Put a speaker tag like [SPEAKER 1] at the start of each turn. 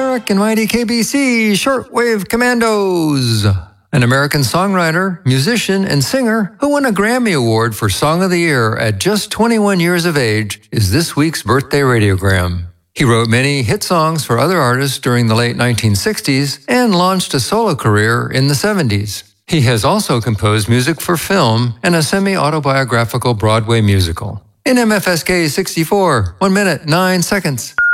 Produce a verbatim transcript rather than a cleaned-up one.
[SPEAKER 1] Eric and Mighty K B C Shortwave Commandos. An American songwriter, musician, and singer who won a Grammy Award for Song of the Year at just twenty-one years of age is this week's birthday radiogram. He wrote many hit songs for other artists during the late nineteen sixties and launched a solo career in the seventies. He has also composed music for film and a semi-autobiographical Broadway musical. In M F S K sixty-four, one minute, nine seconds.